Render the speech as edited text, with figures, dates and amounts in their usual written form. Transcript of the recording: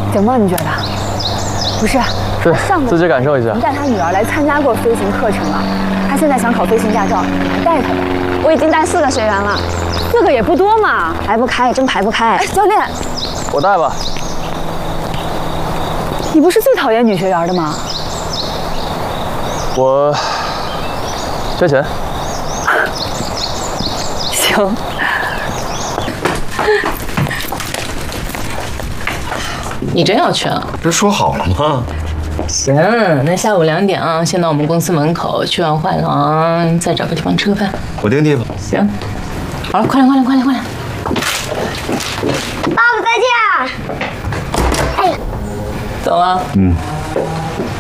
怎么你觉得？不是， 是上次自己感受一下。 我们带他女儿来参加过飞行课程了，他现在想考飞行驾照，你还带他吧？ 我已经带4个学员了 4个也不多嘛， 排不开，真排不开。 哎，教练， 我带吧。 你不是最讨厌女学员的吗？ 我缺钱。 行。 你真要去啊？ 不是说好了吗？ 行，那下午2点啊，先到我们公司门口，去完画廊再找个地方吃个饭。 我定地方。 行，好了，快点，快点，快点，快点。 爸爸再见。 走了。